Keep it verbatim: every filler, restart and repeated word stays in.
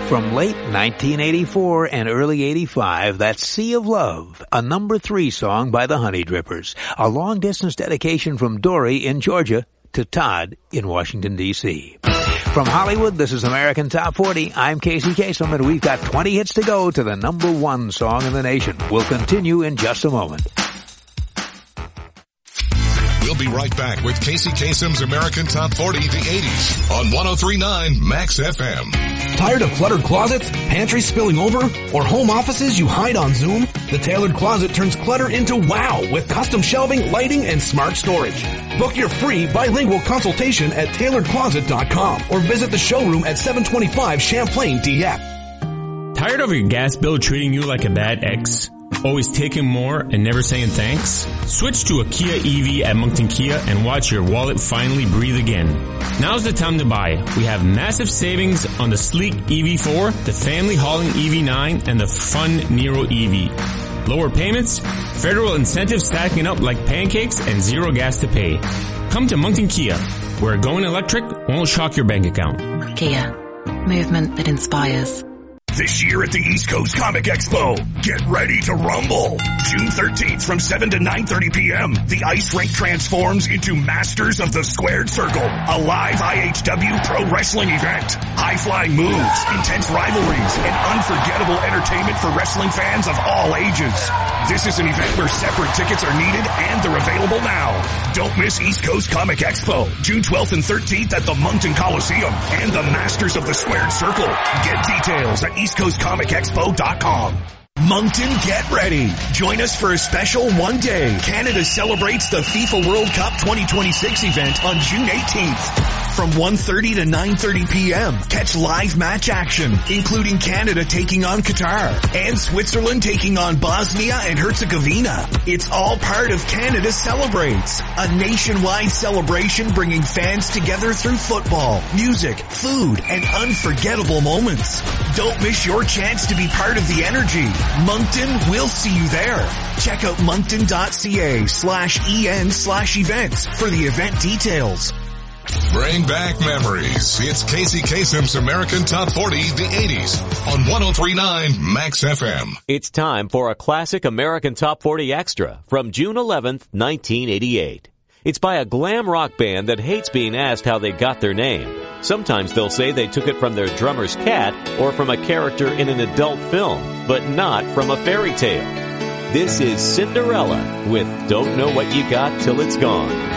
From late nineteen eighty-four and early eighty-five, that's Sea of Love, a number three song by the Honey Drippers, a long-distance dedication from Dory in Georgia to Todd in Washington, D C From Hollywood, this is American Top forty. I'm Casey Kasem, and we've got twenty hits to go to the number one song in the nation. We'll continue in just a moment. We'll be right back with Casey Kasem's American Top forty, the eighties, on one oh three point nine Max F M. Tired of cluttered closets, pantries spilling over, or home offices you hide on Zoom? The Tailored Closet turns clutter into wow with custom shelving, lighting, and smart storage. Book your free bilingual consultation at tailored closet dot com or visit the showroom at seven twenty-five Champlain D F. Tired of your gas bill treating you like a bad ex? Always taking more and never saying thanks? Switch to a Kia E V at Moncton Kia and watch your wallet finally breathe again. Now's the time to buy. We have massive savings on the sleek E V four, the family hauling E V nine, and the fun Nero E V. Lower payments, federal incentives stacking up like pancakes, and zero gas to pay. Come to Moncton Kia, where going electric won't shock your bank account. Kia, movement that inspires. This year at the East Coast Comic Expo, get ready to rumble. June thirteenth from seven to nine thirty p.m., the ice rink transforms into Masters of the Squared Circle, a live I H W pro wrestling event. High-flying moves, intense rivalries, and unforgettable entertainment for wrestling fans of all ages. This is an event where separate tickets are needed and they're available now. Don't miss East Coast Comic Expo, June twelfth and thirteenth at the Moncton Coliseum and the Masters of the Squared Circle. Get details at east coast comic expo dot com. Moncton, get ready. Join us for a special one-day Canada Celebrates the FIFA World Cup twenty twenty-six event on June eighteenth. From one thirty to nine thirty p.m., catch live match action, including Canada taking on Qatar and Switzerland taking on Bosnia and Herzegovina. It's all part of Canada Celebrates, a nationwide celebration bringing fans together through football, music, food, and unforgettable moments. Don't miss your chance to be part of the energy. Moncton, we'll see you there. Check out moncton.ca slash en slash events for the event details. Bring back memories. It's Casey Kasem's American Top forty, the eighties, on one oh three point nine Max F M. It's time for a classic American Top forty Extra from June eleventh, nineteen eighty-eight. It's by a glam rock band that hates being asked how they got their name. Sometimes they'll say they took it from their drummer's cat or from a character in an adult film, but not from a fairy tale. This is Cinderella with Don't Know What You Got Till It's Gone.